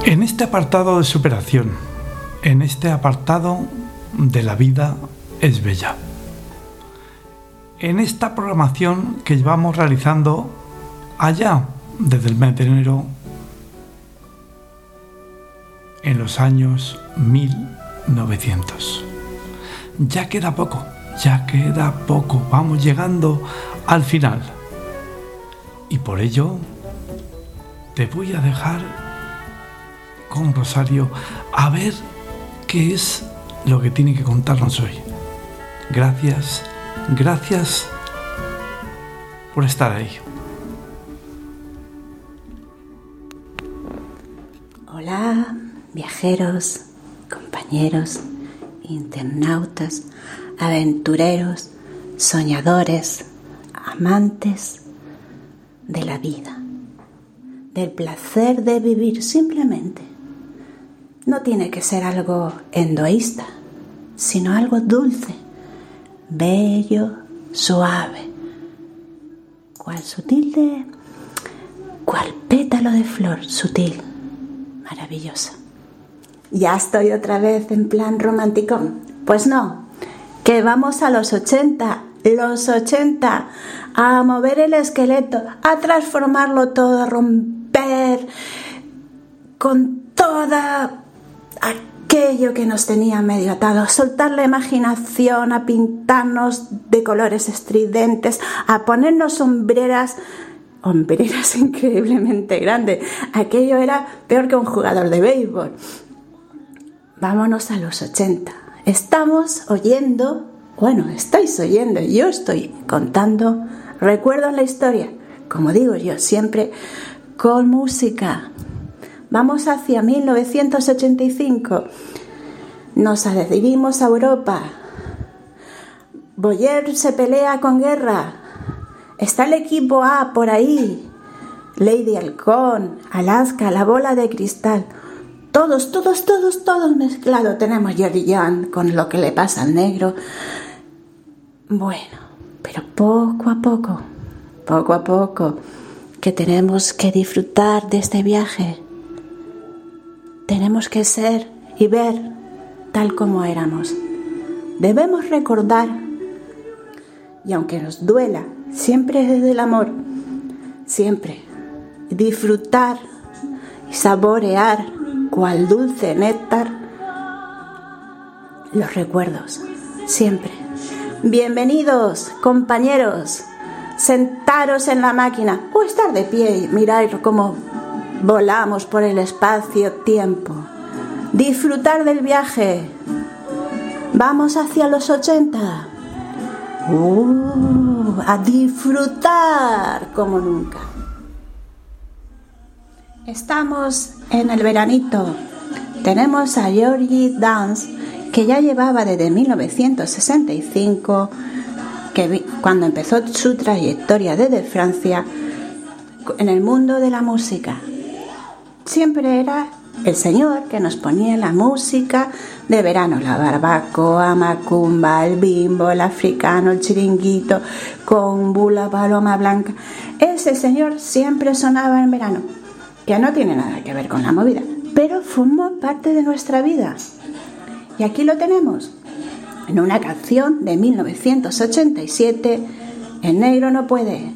En este apartado de superación, en este apartado de la vida es bella, en esta programación que llevamos realizando allá desde el mes de enero, en los años 1900. Ya queda poco, vamos llegando al final. Y por ello te voy a dejar con Rosario a ver qué es lo que tiene que contarnos hoy. Gracias por estar ahí. Hola, viajeros, compañeros, internautas, aventureros, soñadores, amantes de la vida, del placer de vivir simplemente. No tiene que ser algo egoísta, sino algo dulce, bello, suave, cual pétalo de flor sutil, maravillosa. Ya estoy otra vez en plan romanticón. Pues no, que vamos a los 80, a mover el esqueleto, a transformarlo todo, a romper con toda aquello que nos tenía medio atado, a soltar la imaginación, a pintarnos de colores estridentes, a ponernos sombreras increíblemente grandes. Aquello era peor que un jugador de béisbol. Vámonos a los 80. Estáis oyendo, yo estoy contando, recuerdos la historia, como digo yo siempre, con música. Vamos hacia 1985. Nos adherimos a Europa. Boyer se pelea con Guerra. Está el equipo A por ahí. Lady Halcón, Alaska, La Bola de Cristal. Todos mezclados. Tenemos Jerry Young con Lo que le pasa al negro. Bueno, pero poco a poco, que tenemos que disfrutar de este viaje. Tenemos que ser y ver tal como éramos. Debemos recordar, y aunque nos duela, siempre desde el amor, siempre disfrutar y saborear cual dulce néctar los recuerdos, siempre. Bienvenidos, compañeros, sentaros en la máquina o estar de pie y mirar cómo volamos por el espacio-tiempo. Disfrutar del viaje. Vamos hacia los 80. A disfrutar como nunca. Estamos en el veranito. Tenemos a Georgie Dance, que ya llevaba desde 1965, cuando empezó su trayectoria desde Francia, en el mundo de la música. Siempre era el señor que nos ponía la música de verano, la barbacoa, macumba, el bimbo, el africano, el chiringuito, combu, la paloma blanca. Ese señor siempre sonaba en verano, que no tiene nada que ver con la movida, pero formó parte de nuestra vida. Y aquí lo tenemos, en una canción de 1987, El negro no puede,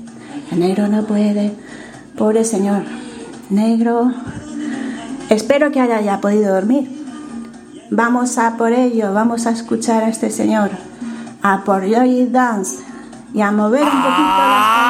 pobre señor, negro. Espero que haya ya podido dormir. Vamos a por ello, vamos a escuchar a este señor, a por Georgie Dance y a mover un poquito las